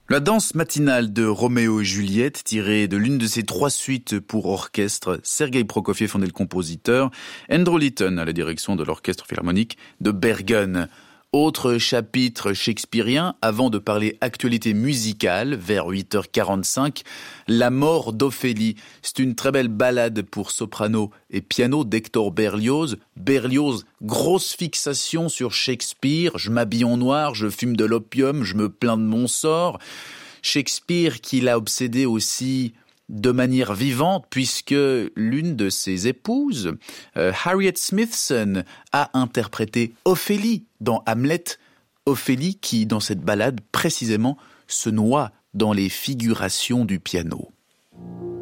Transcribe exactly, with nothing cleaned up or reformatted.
La danse matinale de Roméo et Juliette, tirée de l'une de ses trois suites pour orchestre. Sergueï Prokofiev en est le compositeur. Andrew Litton à la direction de l'orchestre philharmonique de Bergen. Autre chapitre shakespearien, avant de parler actualité musicale, vers huit heures quarante-cinq, La mort d'Ophélie. C'est une très belle ballade pour soprano et piano d'Hector Berlioz. Berlioz, grosse fixation sur Shakespeare, je m'habille en noir, je fume de l'opium, je me plains de mon sort. Shakespeare qui l'a obsédé aussi de manière vivante, puisque l'une de ses épouses, euh, Harriet Smithson, a interprété Ophélie dans Hamlet. Ophélie qui, dans cette ballade, précisément, se noie dans les figurations du piano.